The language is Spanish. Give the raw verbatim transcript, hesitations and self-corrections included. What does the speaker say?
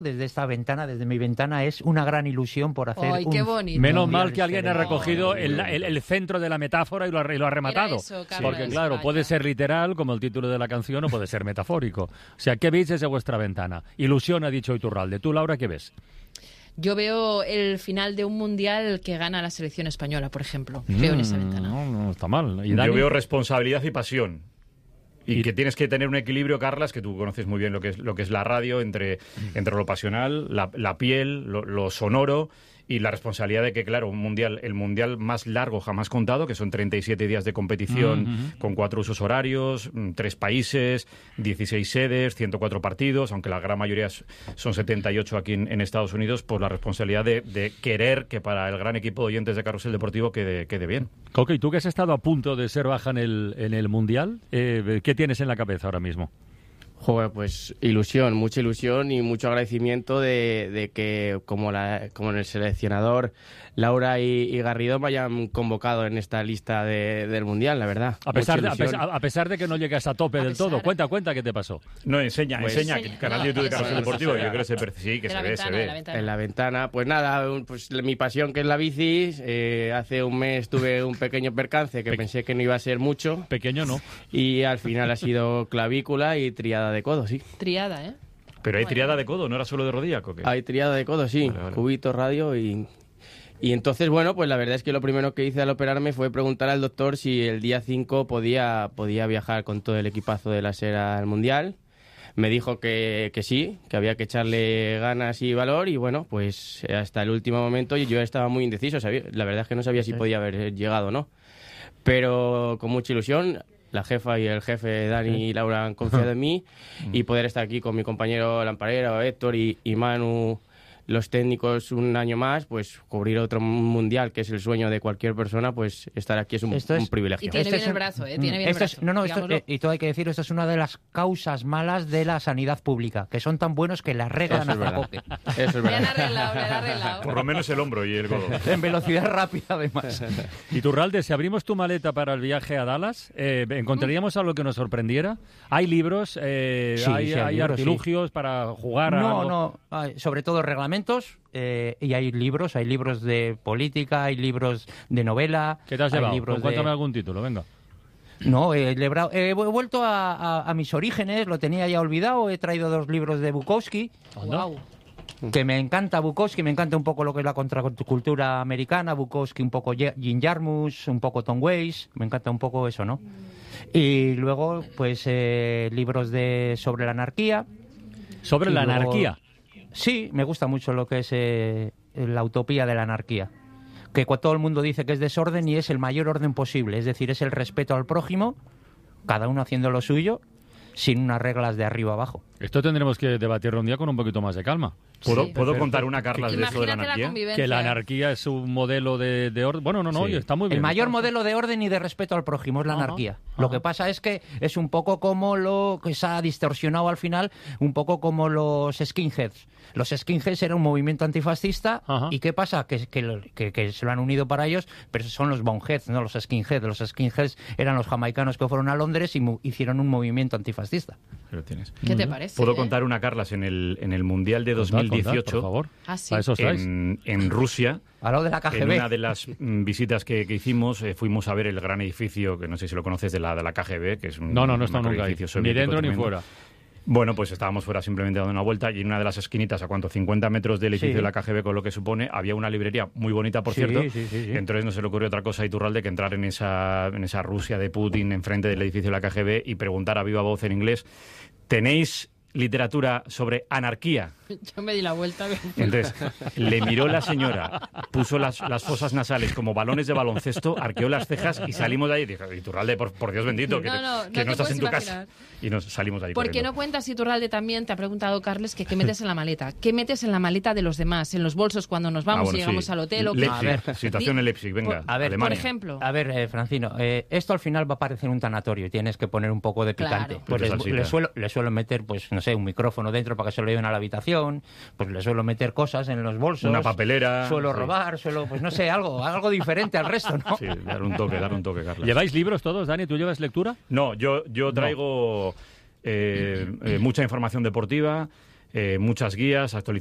desde esta ventana, desde mi ventana, es una gran ilusión por hacer ¡Ay, un... qué bonito! Menos mal que alguien ha excelente. recogido el, el, el centro de la metáfora y lo ha, y lo ha rematado. Eso, Porque Carlos, claro, vaya. puede ser literal, como el título de la canción, o puede ser metafórico. O sea, ¿qué veis desde vuestra ventana? Ilusión, ha dicho Iturralde. ¿Tú, Laura, qué ves? Yo veo el final de un mundial que gana la selección española, por ejemplo. Veo en esa ventana. No, no está mal. ¿Y Dani? Yo veo responsabilidad y pasión. Y, Y- que tienes que tener un equilibrio, Carlas, que tú conoces muy bien lo que es, lo que es la radio, entre, entre lo pasional, la, la piel, lo, lo sonoro y la responsabilidad de que, claro, un mundial, el mundial más largo jamás contado, que son treinta y siete días de competición Mm-hmm. con cuatro usos horarios, mm, tres países, dieciséis sedes, ciento cuatro partidos, aunque la gran mayoría s- son setenta y ocho aquí en, en Estados Unidos, pues la responsabilidad de, de querer que para el gran equipo de oyentes de Carrusel Deportivo quede, quede bien. Coque, ¿y tú que has estado a punto de ser baja en el, en el Mundial? Eh, ¿Qué tienes en la cabeza ahora mismo? Joder, pues ilusión, mucha ilusión y mucho agradecimiento de, de que como, la, como en el seleccionador Laura y, y Garrido me hayan convocado en esta lista de- del Mundial, la verdad. A pesar, de, Mucha a, ilusión. pesar, a pesar de que no llegas a tope A del pesar. todo. Cuenta, cuenta qué te pasó. No, enseña, Pues- enseña, Enseña. que canal de No, YouTube de eso Carrusel es. Deportivo, yo creo que se percibe, sí, que de se la ve, ventana, se de la ve. ventana. En la ventana, pues nada, un- pues mi pasión que es la bici. eh, hace un mes tuve un pequeño percance que Pe- pensé que no iba a ser mucho Pequeño no. y al final ha sido clavícula y triada de codo, sí. Triada, ¿eh? Pero hay Bueno. triada de codo, no era solo de rodilla, Coque. Hay triada de codo, sí, Vale, vale. cubito, radio y... Y entonces, bueno, pues la verdad es que lo primero que hice al operarme fue preguntar al doctor si el día cinco podía, podía viajar con todo el equipazo de la SER al Mundial. Me dijo que, que sí, que había que echarle ganas y valor y bueno, pues hasta el último momento yo estaba muy indeciso, sabía- la verdad es que no sabía si podía haber llegado o no. Pero con mucha ilusión, la jefa y el jefe Dani y Laura han confiado en mí y poder estar aquí con mi compañero Lamparera, Héctor y, y Manu, los técnicos, un año más, pues cubrir otro mundial, que es el sueño de cualquier persona, pues estar aquí es un, Esto es- un privilegio. Y tiene Este bien es el un- brazo, ¿eh? Mm, Tiene bien el esto es- brazo. no, no, esto, digámoslo. eh, y todo hay que decir, esto es una de las causas malas de la sanidad pública, que son tan buenos que la arreglan Eso es hasta verdad. Coque. Eso es Le han verdad. arreglado, le han arreglado. Por lo menos el hombro y el codo. En velocidad rápida, además. Y Turralde, si abrimos tu maleta para el viaje a Dallas, eh, ¿encontraríamos algo que nos sorprendiera? ¿Hay libros? Eh, Sí, ¿Hay, sí, hay hay libros, artilugios para jugar a No, algo? no, hay sobre todo reglamentos, eh, y hay libros, hay libros de política, hay libros de novela. ¿Qué te has hay llevado? libros Pues cuéntame de... algún título, venga. No, he, lebra- he vu- vuelto a, a- a mis orígenes, lo tenía ya olvidado, he traído dos libros de Bukowski, Anda. Guau. que me encanta Bukowski, me encanta un poco lo que es la contracultura americana, Bukowski, un poco Ye- Jim Jarmusch, un poco Tom Waits, me encanta un poco eso, ¿no? Y luego, pues, eh, libros de sobre la anarquía. Sobre Y la luego- anarquía. Sí, me gusta mucho lo que es eh, la utopía de la anarquía. Que cua- todo el mundo dice que es desorden y es el mayor orden posible. Es decir, es el respeto al prójimo, cada uno haciendo lo suyo, sin unas reglas de arriba abajo. Esto tendremos que debatirlo un día con un poquito más de calma. ¿Puedo, Sí. ¿puedo contar una, Carlas, de esto de la Imagínate la anarquía? convivencia. Que la anarquía es un modelo de, de orden. Bueno, no, no, Sí. oye, está muy bien. El mayor Está- modelo de orden y de respeto al prójimo es la Ajá, anarquía. ajá. Lo que pasa es que es un poco como lo que se ha distorsionado al final, un poco como los skinheads. Los skinheads era un movimiento antifascista. Ajá. ¿Y qué pasa? Que, que, lo- que- que se lo han unido para ellos, pero son los boneheads, no los skinheads. Los skinheads eran los jamaicanos que fueron a Londres y mu- hicieron un movimiento antifascista. Ahí lo tienes. ¿Qué te parece? ¿Puedo eh? contar una, Carlas, en el, en el Mundial de Contad, dos mil contad, dieciocho, por favor. Ah, sí. Para eso estáis. en, en Rusia? A lo de la K G En B. una de las mm, visitas que, que hicimos, eh, fuimos a ver el gran edificio, que no sé si lo conoces, de la, de la K G B, que es un No, no, no he estado macro nunca ahí. edificio Ni soviético dentro ni tremendo. fuera. Bueno, pues estábamos fuera simplemente dando una vuelta y en una de las esquinitas, a cuánto, cincuenta metros del edificio Sí. de la K G B, con lo que supone, había una librería muy bonita, por Sí, cierto. sí, sí, sí. Entonces no se le ocurrió otra cosa a Iturralde que entrar en esa, en esa Rusia de Putin, enfrente del edificio de la K G B, y preguntar a viva voz en inglés, ¿tenéis literatura sobre anarquía? Yo me di la vuelta. Entonces, le miró la señora, puso las, las fosas nasales como balones de baloncesto, arqueó las cejas y salimos de ahí. Dije, Iturralde, por, por Dios bendito, que, No, te- no, no que te no estás puedes en tu imaginar. casa. Y nos salimos de ahí ¿Por qué corriendo. no cuentas, Iturralde también te ha preguntado Carles que qué metes en la maleta? ¿Qué metes en la maleta de los demás? En los bolsos cuando nos vamos Ah, bueno, y llegamos sí. al hotel. ¿O qué? Leipzig, A ver. situación en Leipzig, venga, A ver, Por Alemania. ejemplo. A ver, eh, Francino, eh, esto al final va a parecer un tanatorio y tienes que poner un poco de picante. Claro. Pues Mucha les- salsita. le, suelo, le suelo meter, pues no sé, un micrófono dentro para que se lo lleven a la habitación, pues le suelo meter cosas en los bolsos. Una papelera. Suelo Sí. robar, suelo, pues no sé, algo, algo diferente al resto, ¿no? Sí, dar un toque, dar un toque, Carlos. ¿Lleváis libros todos, Dani? ¿Tú llevas lectura? No, yo, yo traigo eh, eh, mucha información deportiva, eh, muchas guías, actualizaciones